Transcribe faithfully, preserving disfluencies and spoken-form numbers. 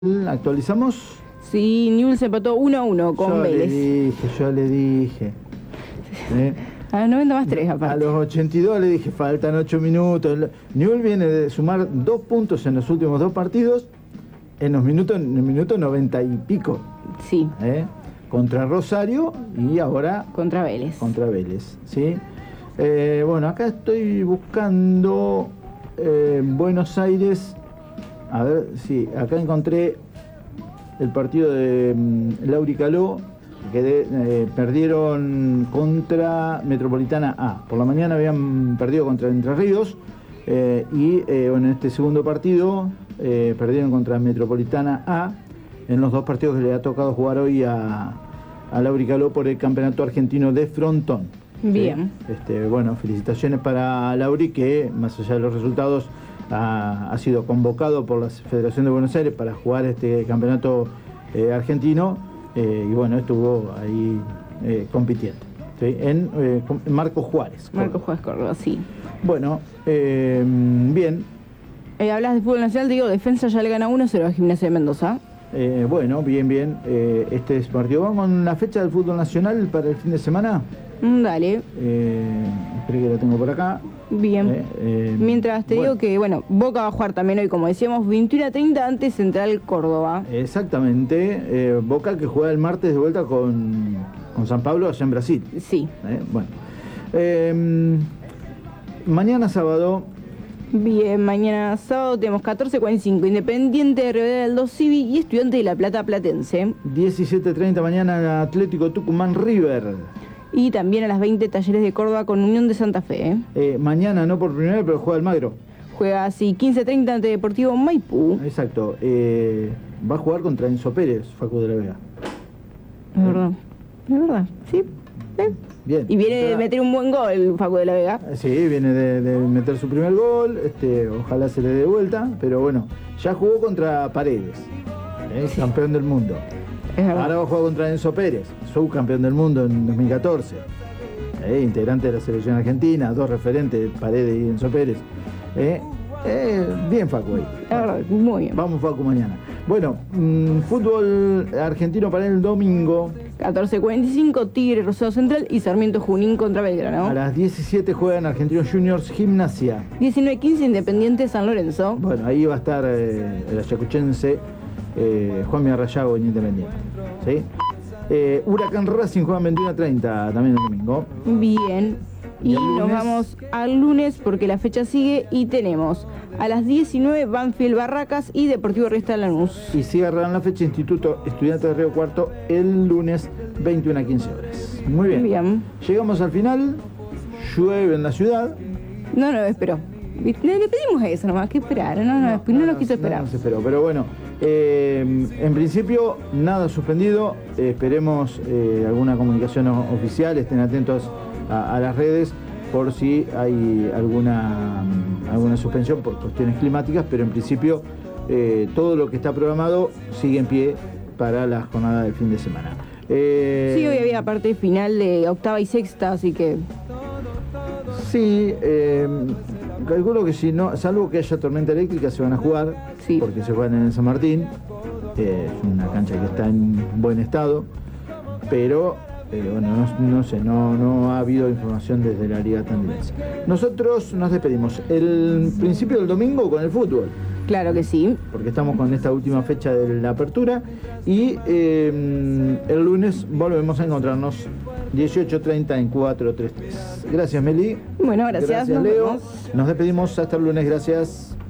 ¿Actualizamos? Sí, Newell's se empató uno a uno con yo Vélez. Yo le dije, yo le dije. ¿Eh? A los noventa más tres, aparte. A los ochenta y dos le dije, faltan ocho minutos. Newell's viene de sumar dos puntos en los últimos dos partidos, en los minutos, en el minuto noventa y pico. Sí. ¿Eh? Contra Rosario y ahora... Contra Vélez. Contra Vélez, ¿sí? Eh, bueno, acá estoy buscando eh, Buenos Aires. A ver, sí, acá encontré el partido de um, Lauri Caló, que de, eh, perdieron contra Metropolitana A. Por la mañana habían perdido contra Entre Ríos eh, y eh, bueno, en este segundo partido eh, perdieron contra Metropolitana A en los dos partidos que le ha tocado jugar hoy a, a Lauri Caló por el Campeonato Argentino de Frontón. Bien. ¿Sí? Este, bueno, felicitaciones para Lauri, que más allá de los resultados ha, ha sido convocado por la Federación de Buenos Aires para jugar este campeonato eh, argentino eh, y bueno, estuvo ahí eh, compitiendo, ¿sí? En eh, Marcos Juárez. Marcos Juárez Córdoba, sí. Bueno, eh, bien. Eh, hablas de fútbol nacional, te digo, Defensa ya le gana uno cero a Gimnasia de Mendoza. Eh, bueno, bien, bien. Eh, este es partido. ¿Vamos con la fecha del fútbol nacional para el fin de semana? Mm, dale. Eh, espero que la tengo por acá. Bien. Eh, eh, Mientras te bueno. digo que, bueno, Boca va a jugar también hoy, como decíamos, veintiuno a treinta ante Central Córdoba. Exactamente. Eh, Boca que juega el martes de vuelta con, con San Pablo allá en Brasil. Sí. Eh, bueno. Eh, mañana sábado. Bien, mañana sábado tenemos catorce cuarenta y cinco, Independiente de Rivadavia del dos Civi y Estudiante de La Plata Platense. diecisiete treinta mañana Atlético Tucumán River. Y también a las veinte Talleres de Córdoba con Unión de Santa Fe. Eh, mañana no por primera vez, pero juega Almagro. Juega así quince treinta ante Deportivo Maipú. Exacto. Eh, va a jugar contra Enzo Pérez, Facu de la Vega. Es verdad, es verdad, sí. ¿Eh? Bien. Y viene o sea, de meter un buen gol Facu de la Vega. Sí, viene de, de meter su primer gol, este, ojalá se le dé vuelta, pero bueno, ya jugó contra Paredes, ¿eh? Sí. Campeón del mundo. Es verdad. Ahora va a jugar contra Enzo Pérez, subcampeón del mundo en dos mil catorce, ¿eh? Integrante de la selección argentina, dos referentes, Paredes y Enzo Pérez. ¿eh? Eh, bien Facu ahí. Es verdad, muy bien. Vamos Facu mañana. Bueno, mmm, fútbol argentino para el domingo. catorce cuarenta y cinco, Tigre, Rosario Central y Sarmiento Junín contra Belgrano. A las diecisiete juegan Argentinos Juniors Gimnasia. diecinueve quince, Independiente San Lorenzo. Bueno, ahí va a estar eh, el ayacuchense eh, Juan Miarrayago en Independiente. ¿Sí? Eh, Huracán Racing juegan veintiuno a treinta también el domingo. Bien. Y, ¿Y el nos lunes? vamos al lunes porque la fecha sigue y tenemos a las diecinueve Banfield Barracas y Deportivo Riestra Lanús. Y cierran la fecha Instituto Estudiantes de Río Cuarto el lunes veintiuno a quince horas. Muy bien. Bien. Llegamos al final. Llueve en la ciudad. No nos esperó. Le, le pedimos eso nomás, que esperar. No, no, no, no nos quiso esperar. No nos esperó, pero bueno, eh, en principio nada suspendido. Eh, esperemos eh, alguna comunicación o- oficial. Estén atentos a, a las redes por si hay alguna, alguna suspensión por cuestiones climáticas, pero en principio eh, todo lo que está programado sigue en pie para la jornada del fin de semana. Eh, Sí, hoy había parte final de octava y sexta, así que... Sí, eh, calculo que si no, salvo que haya tormenta eléctrica, se van a jugar, Sí. porque se juegan en el San Martín, eh, es una cancha que está en buen estado, pero eh, bueno, no, no sé, no, no ha habido información desde la Liga Tandiliense. Nosotros nos despedimos el principio del domingo con el fútbol, Claro que sí. porque estamos con esta última fecha de la apertura, y eh, el lunes volvemos a encontrarnos dieciocho treinta en cuatro tres tres. Gracias, Meli. Bueno, gracias. Gracias, nos Leo. vemos. Nos despedimos hasta el lunes, gracias.